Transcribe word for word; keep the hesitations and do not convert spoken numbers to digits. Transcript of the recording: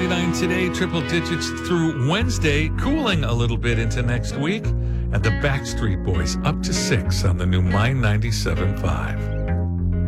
ninety-nine today, triple digits through Wednesday, cooling a little bit into next week. And the Backstreet Boys up to six on the new Mind ninety-seven point five.